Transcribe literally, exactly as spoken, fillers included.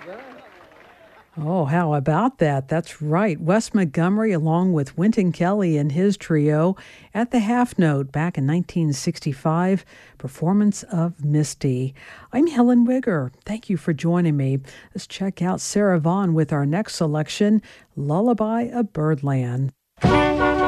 Oh, how about that? That's right. Wes Montgomery, along with Wynton Kelly and his trio at the half note back in nineteen sixty-five, performance of Misty. I'm Helen Wigger. Thank you for joining me. Let's check out Sarah Vaughan with our next selection, Lullaby of Birdland.